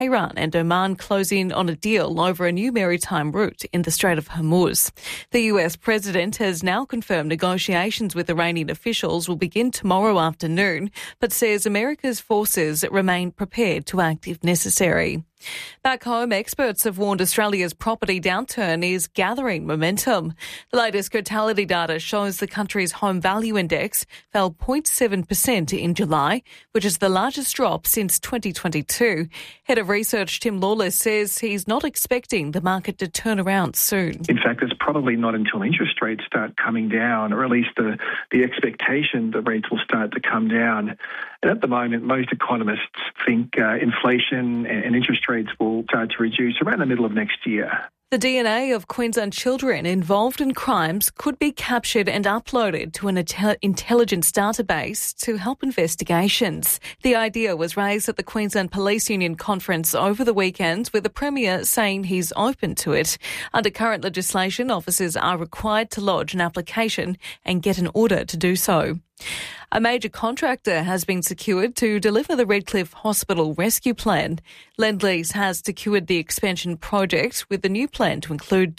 Iran and Oman close in on a deal over a new maritime route in the Strait of Hormuz. The US president has now confirmed negotiations with Iranian officials will begin tomorrow afternoon, but says America's forces remain prepared to act if necessary. Back home, experts have warned Australia's property downturn is gathering momentum. The latest Cotality data shows the country's home value index fell 0.7% in July, which is the largest drop since 2022. Head of research Tim Lawless says he's not expecting the market to turn around soon. In fact, it's probably not until interest rates start coming down, or at least the expectation that rates will start to come down. And at the moment, most economists think inflation and interest rates will start to reduce around the middle of next year. The DNA of Queensland children involved in crimes could be captured and uploaded to an intelligence database to help investigations. The idea was raised at the Queensland Police Union conference over the weekend, with the Premier saying he's open to it. Under current legislation, officers are required to lodge an application and get an order to do so. A major contractor has been secured to deliver the Redcliffe Hospital Rescue Plan. Lendlease has secured the expansion project, with the new plan to include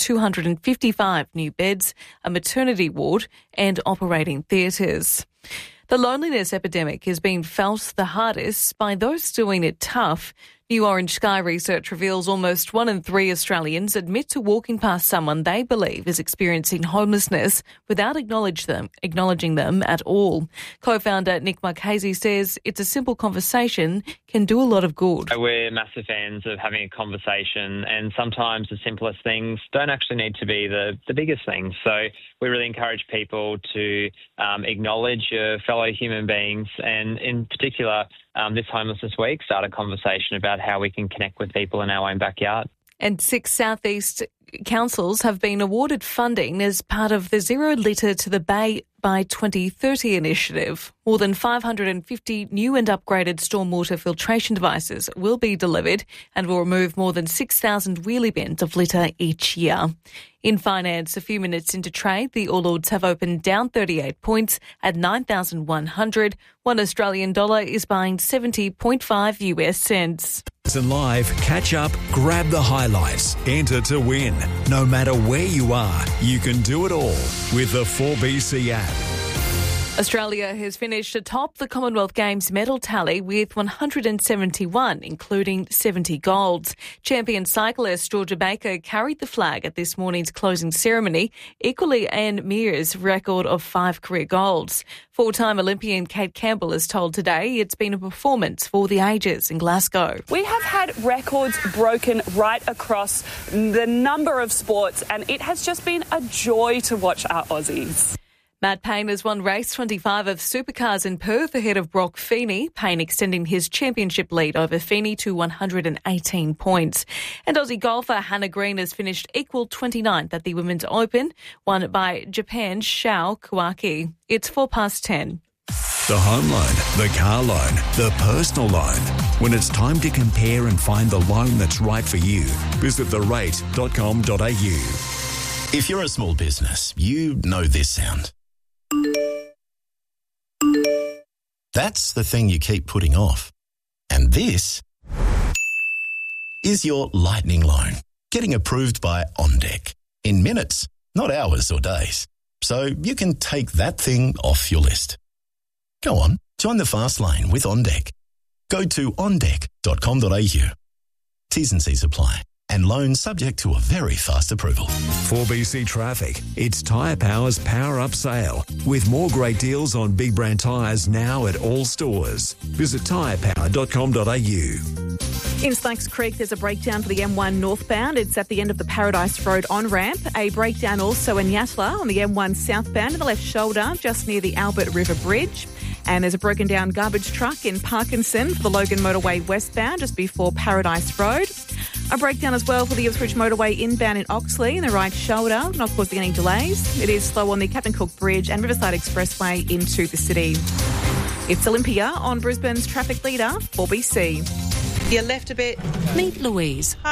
255 new beds, a maternity ward and operating theatres. The loneliness epidemic is being felt the hardest by those doing it tough. New Orange Sky research reveals almost 1 in 3 Australians admit to walking past someone they believe is experiencing homelessness without acknowledging them at all. Co-founder Nick Marchese says it's a simple conversation can do a lot of good. We're massive fans of having a conversation, and sometimes the simplest things don't actually need to be the biggest things. So we really encourage people to acknowledge your fellow human beings, and in particular, this Homelessness Week, start a conversation about how we can connect with people in our own backyard. And 6 southeast councils have been awarded funding as part of the Zero Litter to the Bay by 2030 initiative. More than 550 new and upgraded stormwater filtration devices will be delivered and will remove more than 6,000 wheelie bins of litter each year. In finance, a few minutes into trade, the All Ords have opened down 38 points at 9,100. $1 Australian dollar is buying 70.5 US cents. And live, catch up, grab the highlights, enter to win. No matter where you are, you can do it all with the 4BC app. Australia has finished atop the Commonwealth Games medal tally with 171, including 70 golds. Champion cyclist Georgia Baker carried the flag at this morning's closing ceremony, equally Anne Meare's record of 5 career golds. 4-time Olympian Kate Campbell has told Today it's been a performance for the ages in Glasgow. We have had records broken right across the number of sports, and it has just been a joy to watch our Aussies. Matt Payne has won race 25 of Supercars in Perth ahead of Brock Feeney, Payne extending his championship lead over Feeney to 118 points. And Aussie golfer Hannah Green has finished equal 29th at the Women's Open, won by Japan's Shao Kawaki. It's 10:04. The home loan, the car loan, the personal loan. When it's time to compare and find the loan that's right for you, visit therate.com.au. If you're a small business, you know this sound. That's the thing you keep putting off. And this is your lightning loan, getting approved by OnDeck in minutes, not hours or days. So you can take that thing off your list. Go on, join the fast lane with OnDeck. Go to ondeck.com.au. T's and C's apply. And loans subject to a very fast approval. 4BC Traffic. It's Tyre Power's Power Up Sale, with more great deals on big brand tyres now at all stores. Visit tyrepower.com.au. In Snakes Creek, there's a breakdown for the M1 northbound. It's at the end of the Paradise Road on-ramp. A breakdown also in Yatala on the M1 southbound in the left shoulder, just near the Albert River Bridge. And there's a broken down garbage truck in Parkinson for the Logan Motorway westbound, just before Paradise Road. A breakdown as well for the Ipswich Motorway inbound in Oxley in the right shoulder, not causing any delays. It is slow on the Captain Cook Bridge and Riverside Expressway into the city. It's Olympia on Brisbane's traffic leader, 4BC. You left a bit. Meet Louise. Hi.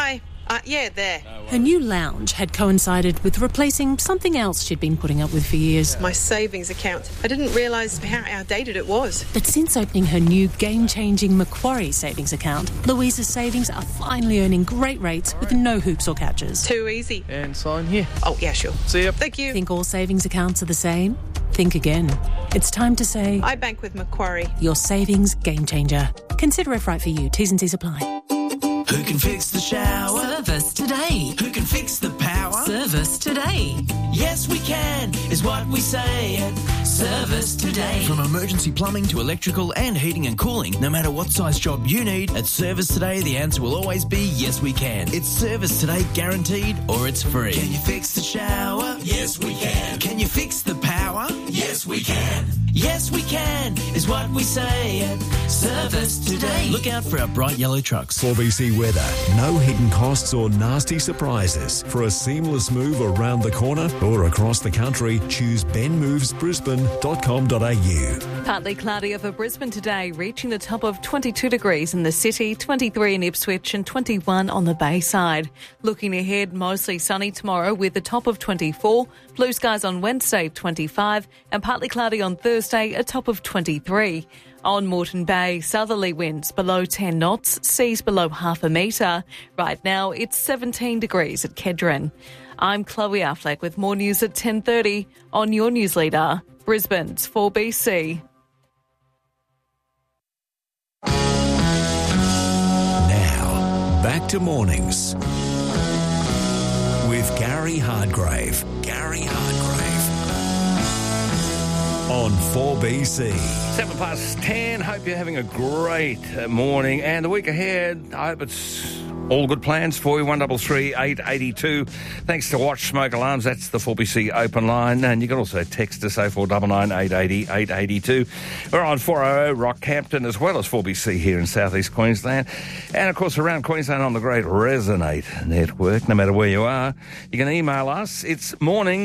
Yeah, there. Her new lounge had coincided with replacing something else she'd been putting up with for years. My savings account. I didn't realise how outdated it was. But since opening her new game-changing Macquarie savings account, Louisa's savings are finally earning great rates with no hoops or catches. Too easy. And sign here. Oh, yeah, sure. See ya. Thank you. Think all savings accounts are the same? Think again. It's time to say... I bank with Macquarie. Your savings game changer. Consider if right for you. T's and C's apply. Who can fix the shower? Service today. Who can fix the power? Service today. Yes, we can, is what we say at Service Today. From emergency plumbing to electrical and heating and cooling, no matter what size job you need, at Service Today, the answer will always be yes, we can. It's Service Today guaranteed or it's free. Can you fix the shower? Yes, we can. Can you fix the power? Yes, we can. Yes, we can, is what we say at Service Today. Look out for our bright yellow trucks. 4BC weather. No hidden costs or nasty surprises. For a seamless move around the corner or across the country, choose benmovesbrisbane.com.au. Partly cloudy over Brisbane today, reaching the top of 22 degrees in the city, 23 in Ipswich and 21 on the Bayside. Looking ahead, mostly sunny tomorrow with the top of 24, blue skies on Wednesday, 25, and partly cloudy on Thursday, a top of 23. On Moreton Bay, southerly winds below 10 knots, seas below half a metre. Right now, it's 17 degrees at Kedron. I'm Chloe Affleck with more news at 10:30 on your news leader, Brisbane's 4BC. Now, back to mornings with Gary Hardgrave. Gary Hardgrave. On 4BC. 10:07. Hope you're having a great morning. And the week ahead, I hope it's all good plans for you. 1333 882. Thanks to Watch Smoke Alarms. That's the 4BC open line. And you can also text us 0499 880 882. We're on 400 Rockhampton as well as 4BC here in southeast Queensland. And of course around Queensland on the great Resonate network. No matter where you are, you can email us. It's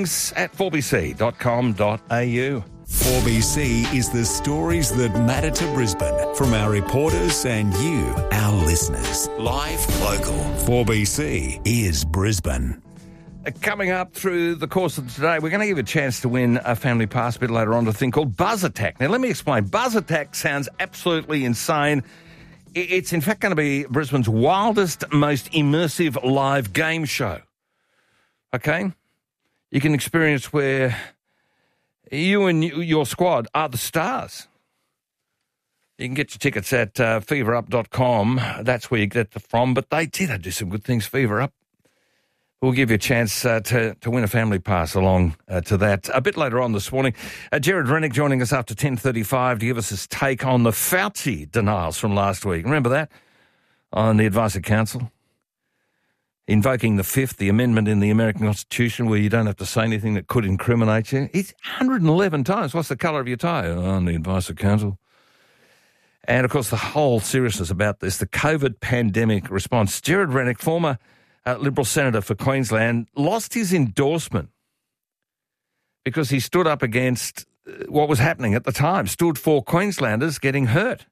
mornings@4bc.com.au. 4BC is the stories that matter to Brisbane from our reporters and you, our listeners. Live, local. 4BC is Brisbane. Coming up through the course of today, we're going to give you a chance to win a family pass a bit later on to a thing called Buzz Attack. Now, let me explain. Buzz Attack sounds absolutely insane. It's in fact going to be Brisbane's wildest, most immersive live game show. Okay? You can experience where you and your squad are the stars. You can get your tickets at feverup.com. That's where you get it from. But they do some good things, Fever Up. We'll give you a chance to win a family pass along to that. A bit later on this morning, Jared Rennick joining us after 10:35 to give us his take on the Fauci denials from last week. Remember that? On the Advisory Council? Invoking the Fifth, the amendment in the American Constitution where you don't have to say anything that could incriminate you. It's 111 times. What's the colour of your tie? On the Advisory Council. And, of course, the whole seriousness about this, the COVID pandemic response. Jared Rennick, former Liberal Senator for Queensland, lost his endorsement because he stood up against what was happening at the time, stood for Queenslanders getting hurt.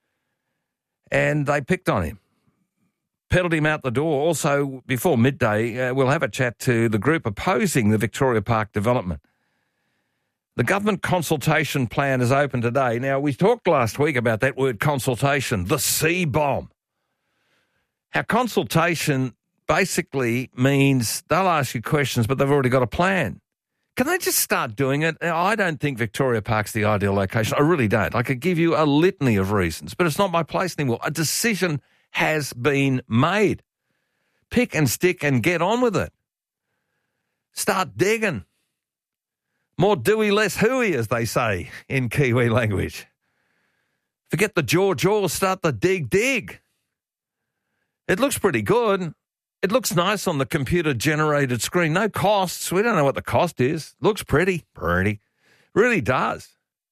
And they picked on him. Pedalled him out the door. Also, before midday, we'll have a chat to the group opposing the Victoria Park development. The government consultation plan is open today. Now, we talked last week about that word consultation, the C-bomb. How consultation basically means they'll ask you questions, but they've already got a plan. Can they just start doing it? I don't think Victoria Park's the ideal location. I really don't. I could give you a litany of reasons, but it's not my place anymore. A decision has been made. Pick and stick and get on with it. Start digging. More doey, less hooey, as they say in Kiwi language. Forget the jaw, start the dig. It looks pretty good. It looks nice on the computer-generated screen. No costs. We don't know what the cost is. Looks pretty. Really does.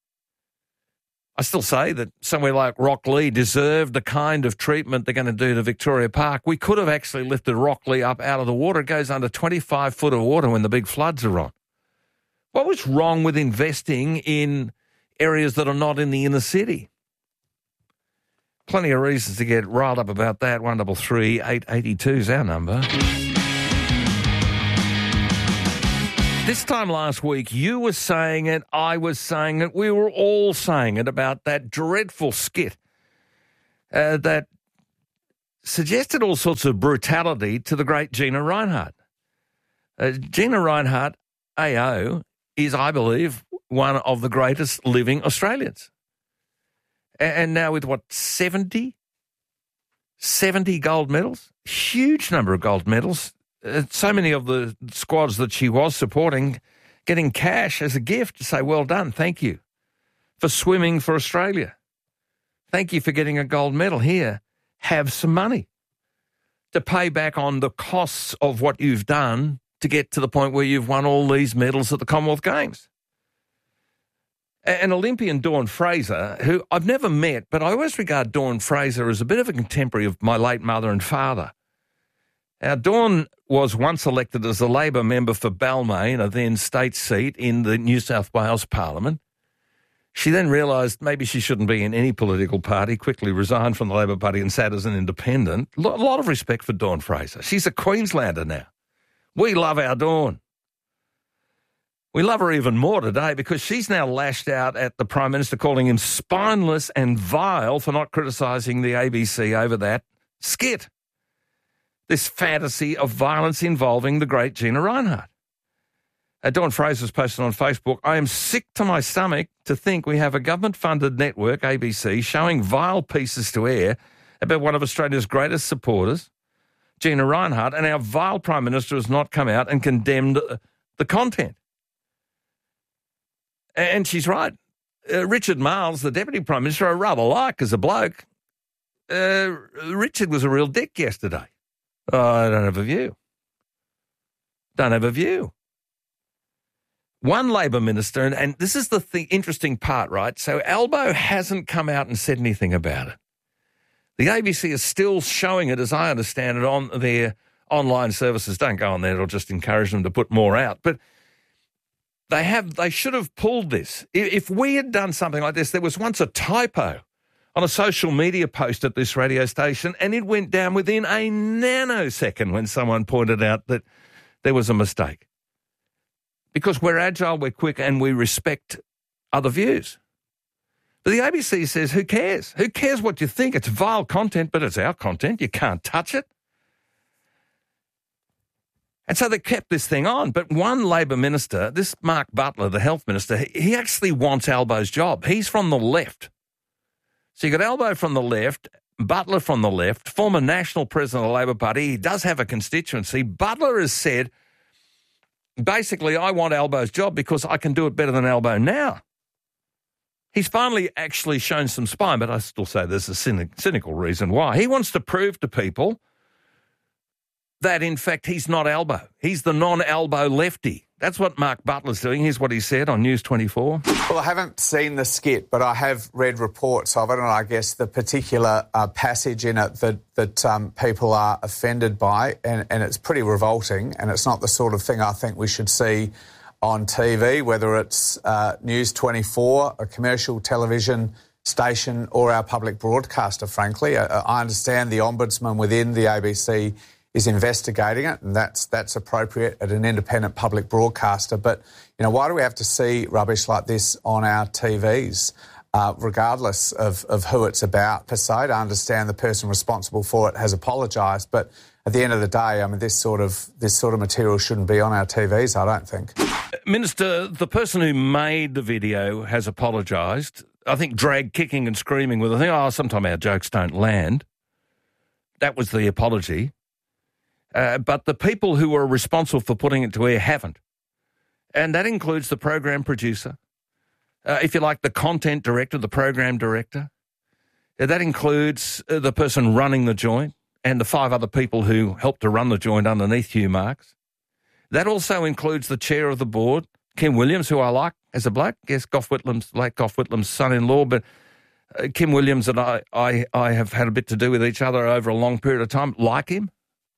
I still say that somewhere like Rocklea deserved the kind of treatment they're going to do to Victoria Park. We could have actually lifted Rocklea up out of the water. It goes under 25 foot of water when the big floods are on. What was wrong with investing in areas that are not in the inner city? Plenty of reasons to get riled up about that. 133 882 is our number. This time last week, you were saying it, I was saying it, we were all saying it about that dreadful skit that suggested all sorts of brutality to the great Gina Rinehart. Gina Rinehart, AO, is, I believe, one of the greatest living Australians. And now with, 70 gold medals? Huge number of gold medals. So many of the squads that she was supporting getting cash as a gift to say, well done, thank you for swimming for Australia. Thank you for getting a gold medal. Here, have some money to pay back on the costs of what you've done to get to the point where you've won all these medals at the Commonwealth Games. And Olympian Dawn Fraser, who I've never met, but I always regard Dawn Fraser as a bit of a contemporary of my late mother and father. Now, Dawn was once elected as a Labor member for Balmain, a then state seat in the New South Wales Parliament. She then realised maybe she shouldn't be in any political party, quickly resigned from the Labor Party and sat as an independent. A lot of respect for Dawn Fraser. She's a Queenslander now. We love our Dawn. We love her even more today because she's now lashed out at the Prime Minister, calling him spineless and vile for not criticising the ABC over that skit. This fantasy of violence involving the great Gina Rinehart. Dawn Fraser's posted on Facebook, I am sick to my stomach to think we have a government-funded network, ABC, showing vile pieces to air about one of Australia's greatest supporters, Gina Rinehart, and our vile Prime Minister has not come out and condemned the content. And she's right. Richard Marles, the Deputy Prime Minister, I rather like as a bloke. Richard was a real dick yesterday. I don't have a view. Don't have a view. One Labor minister, and this is the interesting part, right? So Albo hasn't come out and said anything about it. The ABC is still showing it, as I understand it, on their online services. Don't go on there, it'll just encourage them to put more out. But they should have pulled this. If we had done something like this, there was once a typo on a social media post at this radio station, and it went down within a nanosecond when someone pointed out that there was a mistake. Because we're agile, we're quick, and we respect other views. But the ABC says, who cares? Who cares what you think? It's vile content, but it's our content. You can't touch it. And so they kept this thing on. But one Labor minister, this Mark Butler, the health minister, he actually wants Albo's job. He's from the left. So you got Albo from the left, Butler from the left, former national president of the Labor Party. He does have a constituency. Butler has said, basically, I want Albo's job because I can do it better than Albo now. He's finally actually shown some spine, but I still say there's a cynical reason why. He wants to prove to people that, in fact, he's not Albo. He's the non-Albo lefty. That's what Mark Butler's doing. Here's what he said on News 24. Well, I haven't seen the skit, but I have read reports of it, and I guess the particular passage in it that people are offended by, and it's pretty revolting, and it's not the sort of thing I think we should see on TV, whether it's News 24, a commercial television station, or our public broadcaster, frankly. I understand the Ombudsman within the ABC is investigating it, and that's appropriate at an independent public broadcaster. But, why do we have to see rubbish like this on our TVs, regardless of who it's about per se? I understand the person responsible for it has apologised, but at the end of the day, this sort of material shouldn't be on our TVs, I don't think. Minister, the person who made the video has apologised. I think dragged kicking and screaming with the thing, sometimes our jokes don't land. That was the apology. But the people who were responsible for putting it to air haven't. And that includes the program producer, if you like, the content director, the program director. That includes the person running the joint and the 5 other people who helped to run the joint underneath Hugh Marks. That also includes the chair of the board, Kim Williams, who I like as a bloke. Yes, late Gough Whitlam's son-in-law, but Kim Williams and I have had a bit to do with each other over a long period of time, like him.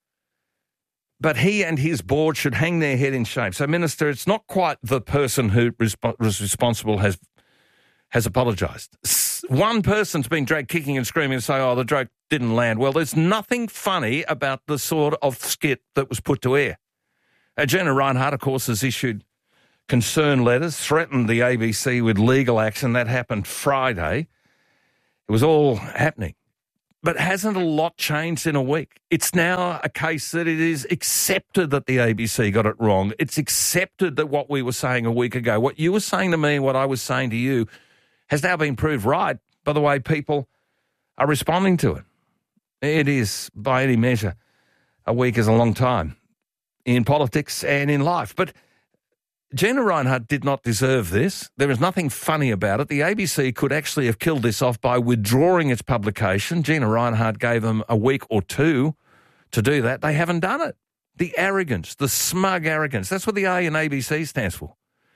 But he and his board should hang their head in shame. So, Minister, it's not quite the person who was responsible has apologised. one person's been dragged kicking and screaming and say, oh, the joke didn't land. Well, there's nothing funny about the sort of skit that was put to air. Gina Rinehart, of course, has issued concern letters, threatened the ABC with legal action. That happened Friday. It was all happening. But hasn't a lot changed in a week? It's now a case that it is accepted that the ABC got it wrong. It's accepted that what we were saying a week ago, what you were saying to me and what I was saying to you, has now been proved right by the way people are responding to it. It is, by any measure, a week is a long time in politics and in life. But Gina Rinehart did not deserve this. There is nothing funny about it. The ABC could actually have killed this off by withdrawing its publication. Gina Rinehart gave them a week or two to do that. They haven't done it. The arrogance, the smug arrogance. That's what the A in ABC stands for.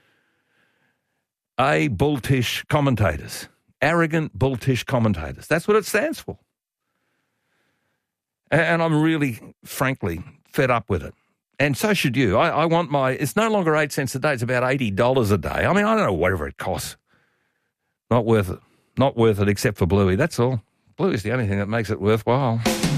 A bulltish commentators. Arrogant bulltish commentators. That's what it stands for. And I'm really, frankly, fed up with it. And so should you. I want it's no longer 8 cents a day, it's about $80 a day. I mean, I don't know, whatever it costs. Not worth it. Not worth it except for Bluey, that's all. Bluey's the only thing that makes it worthwhile.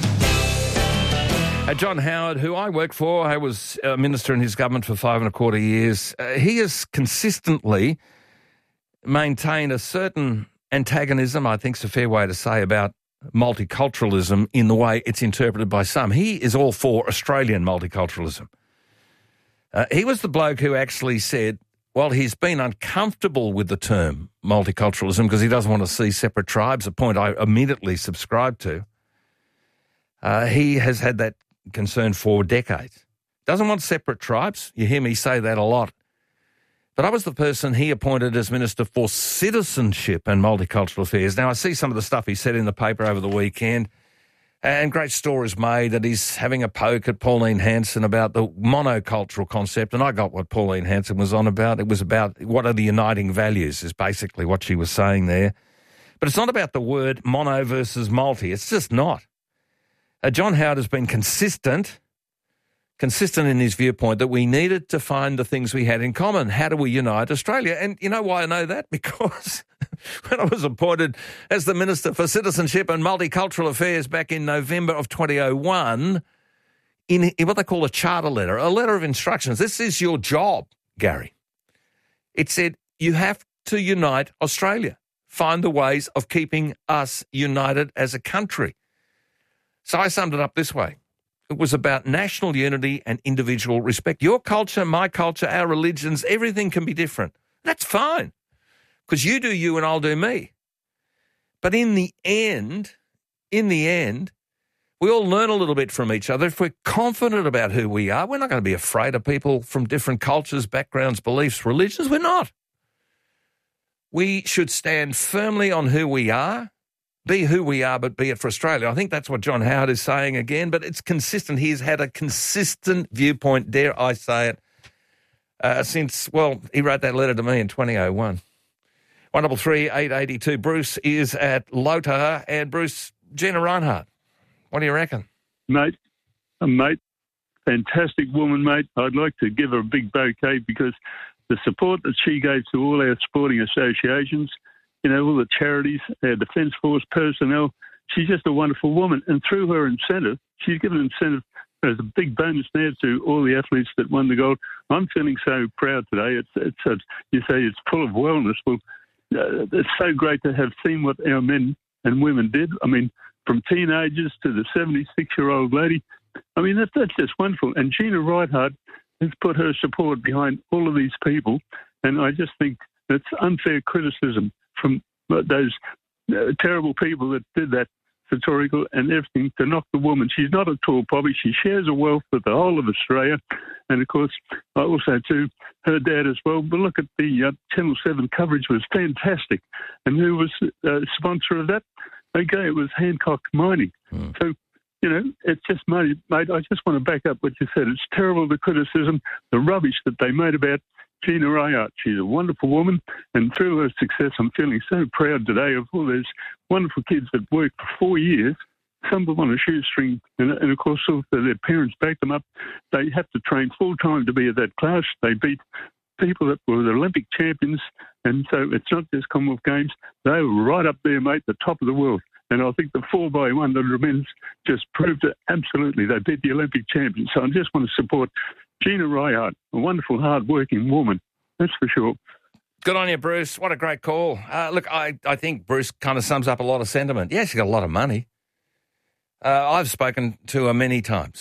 John Howard, who I work for, I was a minister in his government for 5.25 years. He has consistently maintained a certain antagonism, I think is a fair way to say, about multiculturalism in the way it's interpreted by some. He is all for Australian multiculturalism. He was the bloke who actually said, well, he's been uncomfortable with the term multiculturalism because he doesn't want to see separate tribes, a point I immediately subscribe to. He has had that concern for decades. Doesn't want separate tribes. You hear me say that a lot. But I was the person he appointed as Minister for Citizenship and Multicultural Affairs. Now, I see some of the stuff he said in the paper over the weekend, and great stories made that he's having a poke at Pauline Hanson about the monocultural concept, and I got what Pauline Hanson was on about. It was about what are the uniting values is basically what she was saying there. But it's not about the word mono versus multi. It's just not. John Howard has been consistent in his viewpoint that we needed to find the things we had in common. How do we unite Australia? And you know why I know that? Because when I was appointed as the Minister for Citizenship and Multicultural Affairs back in November of 2001, in what they call a charter letter, a letter of instructions, this is your job, Gary. It said, you have to unite Australia, find the ways of keeping us united as a country. So I summed it up this way. It was about national unity and individual respect. Your culture, my culture, our religions, everything can be different. That's fine, because you do you and I'll do me. But in the end, we all learn a little bit from each other. If we're confident about who we are, we're not going to be afraid of people from different cultures, backgrounds, beliefs, religions. We're not. We should stand firmly on who we are. Be who we are, but be it for Australia. I think that's what John Howard is saying again, but it's consistent. He's had a consistent viewpoint, dare I say it, since, well, he wrote that letter to me in 2001. 133 882. Bruce is at Lota. And Bruce, Gina Rinehart, what do you reckon? Mate, fantastic woman, mate. I'd like to give her a big bouquet because the support that she gave to all our sporting associations, you know, all the charities, our Defence Force personnel. She's just a wonderful woman. And through her incentive, she's given an incentive as a big bonus now to all the athletes that won the gold. I'm feeling so proud today. You say it's full of wellness. Well, it's so great to have seen what our men and women did. I mean, from teenagers to the 76-year-old lady. I mean, that's just wonderful. And Gina Rinehart has put her support behind all of these people. And I just think that's unfair criticism from those terrible people that did that rhetorical and everything to knock the woman. She's not a tall poppy. She shares a wealth with the whole of Australia. And, of course, also, too, her dad as well. But look at the Channel 7 coverage was fantastic. And who was sponsor of that? Okay, it was Hancock Mining. So, you know, it's just, mate, I just want to back up what you said. It's terrible, the criticism, the rubbish that they made about Gina Rinehart. She's a wonderful woman, and through her success, I'm feeling so proud today of all those wonderful kids that worked for 4 years, some of them on a shoestring, and of course, their parents backed them up. They have to train full-time to be at that class. They beat people that were the Olympic champions And so it's not just Commonwealth Games. They were right up there, mate, the top of the world. And I think the 4x100 men's just proved it absolutely. They beat the Olympic champions. So I just want to support Gina Rinehart, a wonderful, hard-working woman. That's for sure. Good on you, Bruce. What a great call. Look, I think Bruce kind of sums up a lot of sentiment. Yes, she's got a lot of money. I've spoken to her many times.